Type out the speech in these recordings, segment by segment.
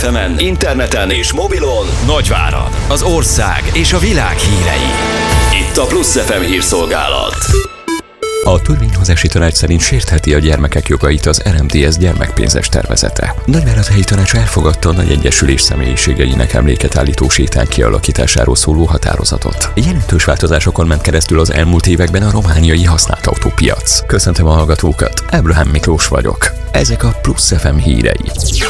FM-en, interneten és mobilon Nagyvárad, az ország és a világ hírei. Itt a Plusz FM hírszolgálat. A törvényhozási tanács szerint sértheti a gyermekek jogait az RMDSZ gyermekpénzes tervezete. Nagyvárad tanács elfogadta a nagy egyesülés személyiségeinek emléket állító sétány kialakításáról szóló határozatot. Jelentős változásokon ment keresztül az elmúlt években a romániai használt autópiac. Köszöntöm a hallgatókat, Ábrahám Miklós vagyok. Ezek a Plusz FM hírei.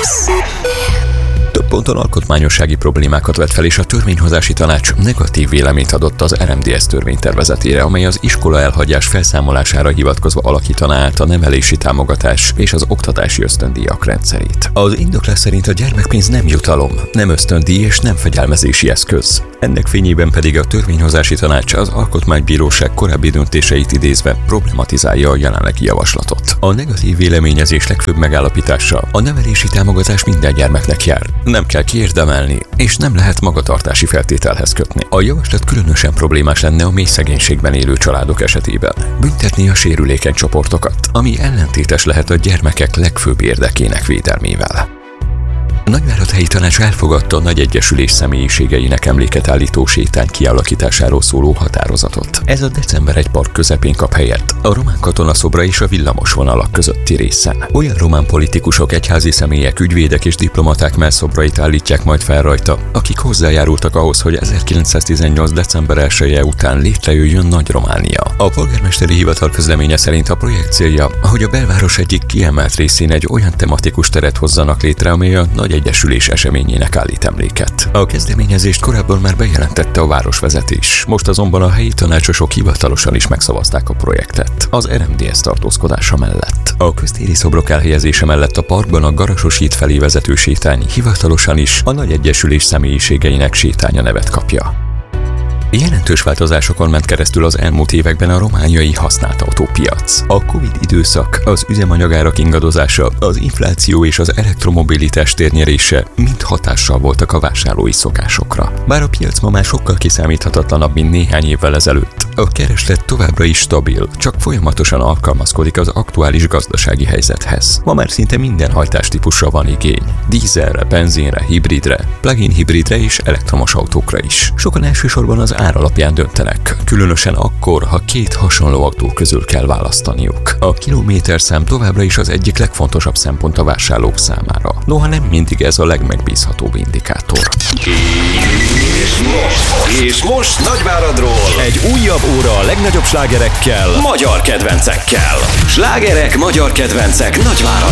Több ponton alkotmányossági problémákat vett fel, és a törvényhozási tanács negatív véleményt adott az RMDSZ törvénytervezetére, amely az iskola elhagyás felszámolására hivatkozva alakítaná át a nevelési támogatás és az oktatási ösztöndíjak rendszerét. Az indoklás szerint a gyermekpénz nem jutalom, nem ösztöndíj és nem fegyelmezési eszköz. Ennek fényében pedig a törvényhozási tanács az alkotmánybíróság korábbi döntéseit idézve problematizálja a jelenlegi javaslatot. A negatív véleményezés legfőbb megállapítása: a nevelési támogatás minden gyermeknek jár. Nem kell kiérdemelni, és nem lehet magatartási feltételhez kötni. A javaslat különösen problémás lenne a mély szegénységben élő családok esetében. Büntetni a sérülékeny csoportokat, ami ellentétes lehet a gyermekek legfőbb érdekének védelmével. A Nagyvárad tanács elfogadta a nagy egyesülés személyiségeinek emléket állító sétány kialakításáról szóló határozatot. Ez a December 1 park közepén kap helyet, a román katonaszobra és a villamos vonalak közötti részen. Olyan román politikusok, egyházi személyek, ügyvédek és diplomaták mellszobrait állítják majd fel rajta, akik hozzájárultak ahhoz, hogy 1918. december 1-je után létrejöjjön Nagy Románia. A polgármesteri hivatal közleménye szerint a projekt célja, hogy a belváros egyik kiemelt részén egy olyan tematikus teret hozzanak létre, amely a nagy egyesülés eseményének állít emléket. A kezdeményezést korábban már bejelentette a városvezetés, most azonban a helyi tanácsosok hivatalosan is megszavazták a projektet az RMDSZ tartózkodása mellett. A köztéri szobrok elhelyezése mellett a parkban a Garasos híd felé vezető sétány hivatalosan is a nagy egyesülés személyiségeinek sétánya nevet kapja. Jelentős változásokon ment keresztül az elmúlt években a romániai használt autópiac. A Covid időszak, az üzemanyagárak ingadozása, az infláció és az elektromobilitás térnyerése mind hatással voltak a vásárlói szokásokra. Bár a piac ma már sokkal kiszámíthatatlanabb, mint néhány évvel ezelőtt, a kereslet továbbra is stabil, csak folyamatosan alkalmazkodik az aktuális gazdasági helyzethez. Ma már szinte minden hajtástípusra van igény. Dízelre, benzinre, hibridre, plug-in hibridre és elektromos autókra is. Sokan elsősorban az ár alapján döntenek, különösen akkor, ha két hasonló autó közül kell választaniuk. A kilométerszám továbbra is az egyik legfontosabb szempont a vásárlók számára. Noha nem mindig ez a legmegbízhatóbb indikátor. És most Nagyváradról egy újabb óra a legnagyobb slágerekkel, magyar kedvencekkel. Slágerek, magyar kedvencek Nagyváradról.